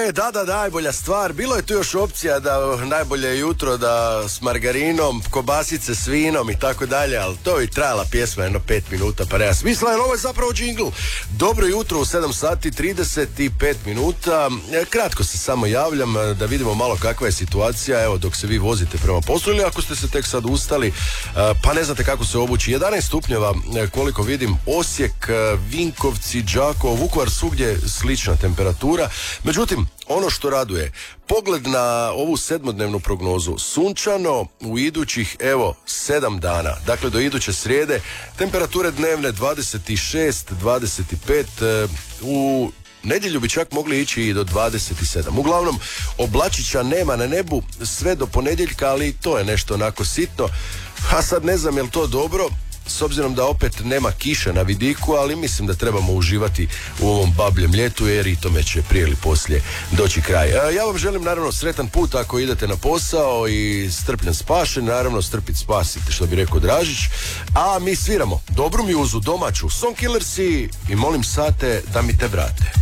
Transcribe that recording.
Da, najbolja stvar. Bilo je tu još opcija da najbolje jutro da s margarinom, kobasice s vinom i tako dalje, ali to je trajala pjesma jedno 5 minuta, pa nema smisla, jer ovo je zapravo džingl. Dobro jutro u 7 sati 35 minuta. Kratko se samo javljam da vidimo malo kakva je situacija, evo dok se vi vozite prema poslu ili ako ste se tek sad ustali, pa ne znate kako se obući. 11 stupnjeva, koliko vidim, Osijek, Vinkovci, Đakovo, Vukovar, svugdje slična temperatura. Međutim, ono što raduje, pogled na ovu 7-dnevnu prognozu, sunčano u idućih 7 dana, dakle do iduće srijede, temperature dnevne 26, 25, u nedjelju bi čak mogli ići i do 27. Uglavnom, oblačića nema na nebu sve do ponedjeljka, ali to je nešto onako sitno. A sad ne znam je li to dobro, s obzirom da opet nema kiše na vidiku, ali mislim da trebamo uživati u ovom babljem ljetu, jer i tome će prije ili poslije doći kraj. Ja vam želim naravno sretan put ako idete na posao i strpljen spašen, naravno strpit spasite, što bi rekao Dražić. A mi sviramo dobru mjuzu domaću, Song Killersi, i molim sate da mi te vrate.